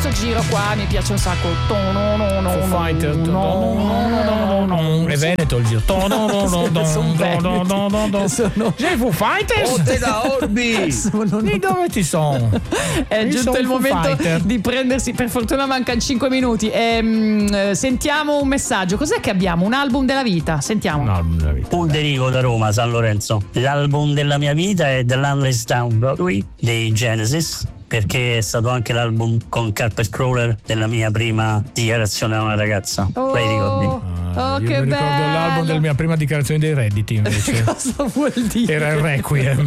questo giro qua mi piace un sacco. Foo Fighter. È Veneto il giro. Sei Foo Fighters? te da Orbi! Di dove ti sono? È giunto il momento di prendersi, per fortuna mancano 5 minuti. Sentiamo un messaggio. Cos'è che abbiamo? Un album della vita? Sentiamo. Un album della vita. Pulderico da Roma, San Lorenzo. L'album della mia vita è The Landless Down Broadway dei Genesis, perché è stato anche l'album con Carpet Crawler della mia prima dichiarazione a una ragazza. Lei ricordi? Oh, io che mi ricordo bello. l'album della mia prima dichiarazione dei redditi invece. Cosa vuol dire? Era il Requiem.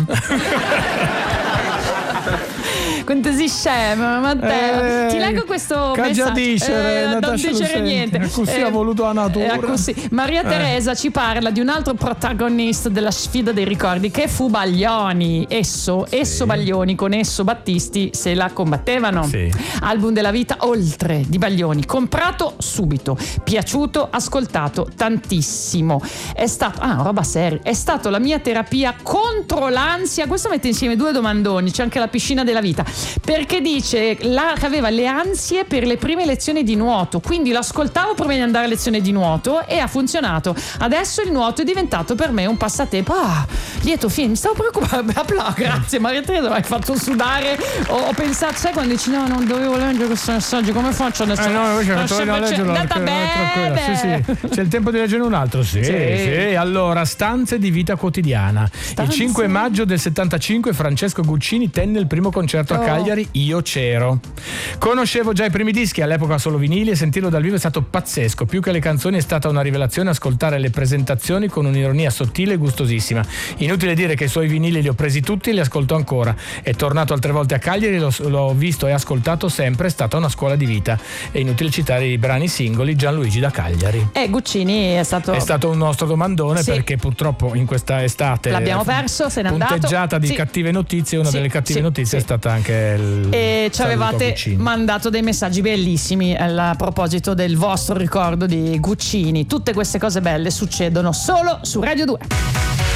Quanto si scema, Matteo. Ti leggo questo messaggio. Non dicere niente. Così ha voluto la natura. Così. Maria Teresa ci parla di un altro protagonista della sfida dei ricordi, che fu Baglioni. Esso Baglioni con Esso Battisti se la combattevano. Sì. Album della vita oltre di Baglioni, comprato subito, piaciuto, ascoltato tantissimo. È stato roba seria. È stato la mia terapia contro l'ansia. Questo mette insieme due domandoni. C'è anche la piscina della vita, perché dice che aveva le ansie per le prime lezioni di nuoto, quindi lo ascoltavo prima di andare a lezione di nuoto e ha funzionato. Adesso il nuoto è diventato per me un passatempo. Lieto fine, mi stavo preoccupando. Grazie Maria Teresa, mi hai fatto sudare. Ho pensato, sai quando dici no, non dovevo leggere questo messaggio, come faccio adesso? No, invece non leggerlo, andata bene. Sì. C'è il tempo di leggere un altro. Sì. Allora, stanze di vita quotidiana. Il 5 maggio del 75 Francesco Guccini tenne il primo concerto a Cagliari. Io c'ero. Conoscevo già i primi dischi, all'epoca solo vinili, e sentirlo dal vivo è stato pazzesco. Più che le canzoni è stata una rivelazione ascoltare le presentazioni con un'ironia sottile e gustosissima. Inutile dire che i suoi vinili li ho presi tutti e li ascolto ancora. È tornato altre volte a Cagliari, l'ho visto e ascoltato sempre, è stata una scuola di vita. È inutile citare i brani singoli. Gianluigi da Cagliari. Guccini è stato un nostro domandone, sì, perché purtroppo in questa estate l'abbiamo perso, se n'è andato. Punteggiata di cattive notizie, una delle cattive notizie è stata anche e ci avevate mandato dei messaggi bellissimi a proposito del vostro ricordo di Guccini. Tutte queste cose belle succedono solo su Radio 2.